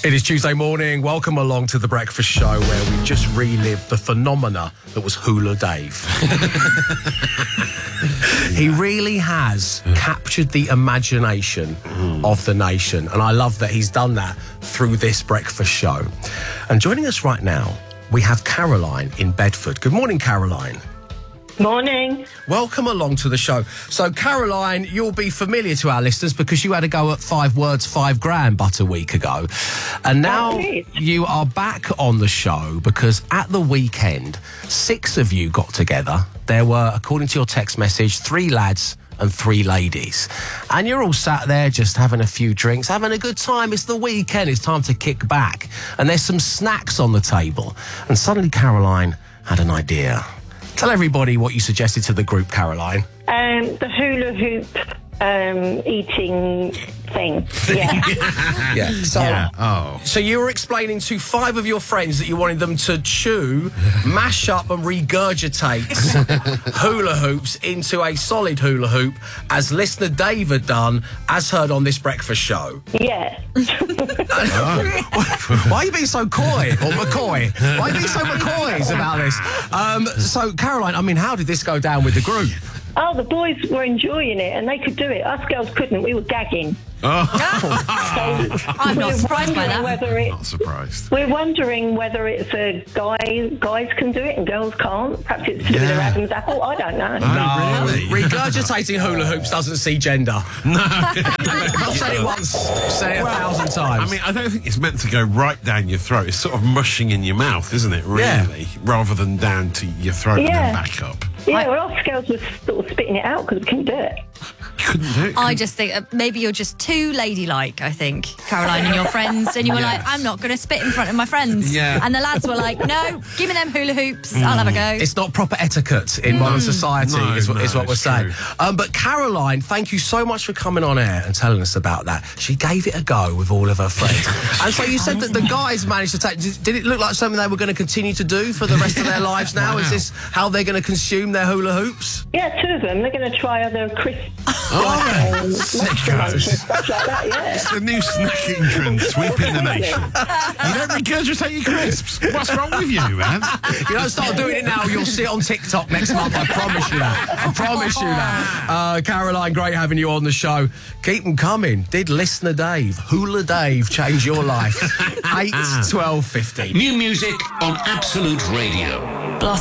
It is Tuesday morning. Welcome along to The Breakfast Show, where we just relived the phenomena that was Hula Dave. He really has captured the imagination of the nation, and I love that he's done that through this breakfast show. And joining us right now, we have Caroline in Bedford. Good morning, Caroline. Morning. Welcome along to the show. So, Caroline, you'll be familiar to our listeners because you had a go at 5 words, 5 grand but a week ago. And now you are back on the show because at the weekend, 6 of you got together. There were, according to your text message, 3 lads and 3 ladies. And you're all sat there just having a few drinks, having a good time. It's the weekend. It's time to kick back. And there's some snacks on the table. And suddenly Caroline had an idea. Tell everybody what you suggested to the group, Caroline. The hula hoop eating thing. Yeah. So you were explaining to 5 of your friends that you wanted them to chew, mash up and regurgitate hula hoops into a solid hula hoop, as listener Dave had done, as heard on this breakfast show. Yeah. Why are you being so coy or McCoy? Why are you being so McCoys about this? So, Caroline, I mean, how did this go down with the group? Oh, the boys were enjoying it, and they could do it. Us girls couldn't. We were gagging. Oh. I'm not surprised by that. Not surprised. We're wondering whether it's a guys can do it and girls can't. Perhaps it's to do with their Adam's apple. I don't know. No, really? Regurgitating hula hoops doesn't see gender. No. I've said it once, said it 1,000 times. I mean, I don't think it's meant to go right down your throat. It's sort of mushing in your mouth, isn't it, really? Yeah. Rather than down to your throat and then back up. Yeah, well, us girls were sort of spitting it out because we couldn't do it. You couldn't do it. I just think maybe you're just too ladylike, I think, Caroline and your friends. And you were like, I'm not going to spit in front of my friends. Yeah. And the lads were like, no, give me them hula hoops. I'll have a go. It's not proper etiquette in modern society, No, is what we're it's saying. true. But Caroline, thank you so much for coming on air and telling us about that. She gave it a go with all of her friends. And so you said that the guys managed to take... Did it look like something they were going to continue to do for the rest of their lives now? Is this how they're going to consume their hula hoops? Yeah, 2 of them. They're going to try other crisps. Sickos. Stuff like that, yeah. It's the new snacking trend sweeping the nation. You don't regurgitate your crisps. What's wrong with you, man? If you don't start doing it now, you'll see it on TikTok next month. I promise you that. I promise you that. Caroline, great having you on the show. Keep them coming. Did listener Dave, Hula Dave, change your life? 8, 12, 15. New music on Absolute Radio.